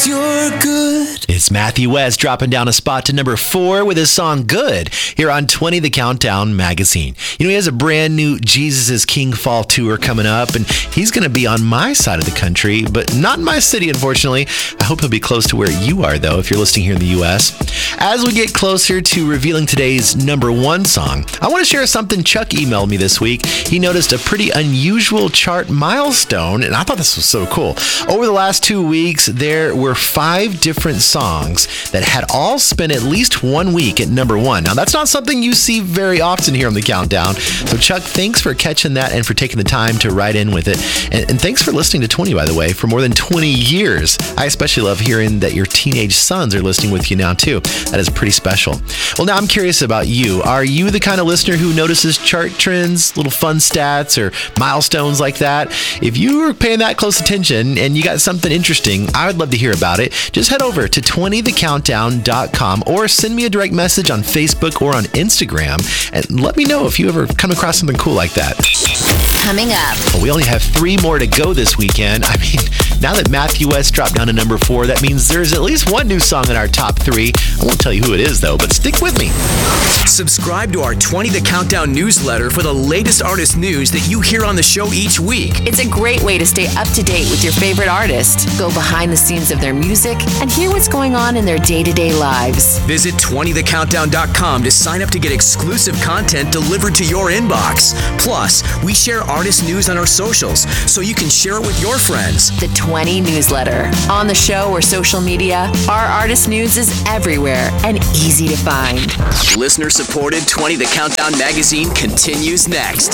You're good. It's Matthew West dropping down a spot to number 4 with his song Good here on 20 The Countdown magazine. You know, he has a brand new Jesus is King Fall tour coming up, and he's going to be on my side of the country, but not in my city, unfortunately. I hope he'll be close to where you are, though, if you're listening here in the U.S. As we get closer to revealing today's number 1 song, I want to share something Chuck emailed me this week. He noticed a pretty unusual chart milestone, and I thought this was so cool. Over the last 2 weeks, there were 5 different songs that had all spent at least 1 week at number 1. Now, that's not something you see very often here on the Countdown. So, Chuck, thanks for catching that and for taking the time to write in with it. And thanks for listening to 20, by the way, for more than 20 years. I especially love hearing that your teenage sons are listening with you now, too. That is pretty special. Well, now I'm curious about you. Are you the kind of listener who notices chart trends, little fun stats, or milestones like that? If you were paying that close attention and you got something interesting, I would love to hear about it. Just head over to 20thecountdown.com or send me a direct message on Facebook or on Instagram and let me know if you ever come across something cool like that. Coming up. Well, we only have 3 more to go this weekend. I mean, now that Matthew West dropped down to number 4, that means there's at least one new song in our top 3. I won't tell you who it is, though, but stick with me. Subscribe to our 20 The Countdown newsletter for the latest artist news that you hear on the show each week. It's a great way to stay up to date with your favorite artist, go behind the scenes of their music, and hear what's going on in their day-to-day lives. Visit 20thecountdown.com to sign up to get exclusive content delivered to your inbox. Plus, we share artist news on our socials, so you can share it with your friends. The 20 newsletter. On the show or social media, our artist news is everywhere and easy to find. Listener-supported 20 The Countdown magazine continues next.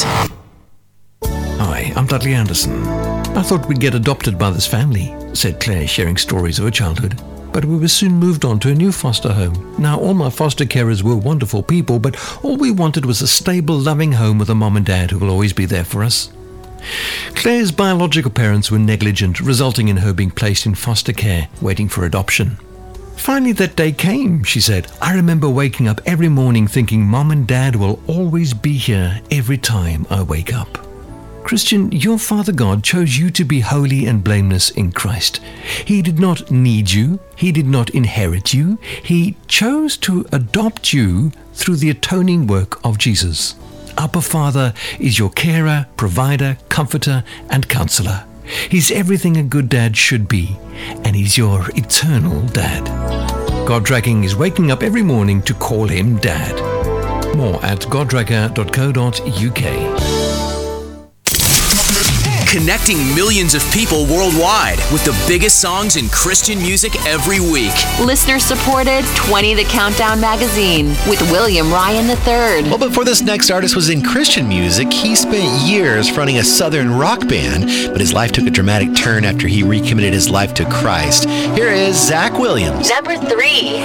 Hi, I'm Dudley Anderson. I thought we'd get adopted by this family, said Claire, sharing stories of her childhood. But we were soon moved on to a new foster home. Now, all my foster carers were wonderful people, but all we wanted was a stable, loving home with a mom and dad who will always be there for us. Claire's biological parents were negligent, resulting in her being placed in foster care, waiting for adoption. Finally, that day came, she said. I remember waking up every morning thinking Mom and Dad will always be here every time I wake up. Christian, your Father God chose you to be holy and blameless in Christ. He did not need you. He did not inherit you. He chose to adopt you through the atoning work of Jesus. Abba Father is your carer, provider, comforter, and counselor. He's everything a good dad should be, and he's your eternal dad. God Tracking is waking up every morning to call him Dad. More at godtracker.co.uk. Connecting millions of people worldwide with the biggest songs in Christian music every week. Listener-supported 20 The Countdown magazine with William Ryan III. Well, before this next artist was in Christian music, he spent years fronting a southern rock band, but his life took a dramatic turn after he recommitted his life to Christ. Here is Zach Williams. Number 3.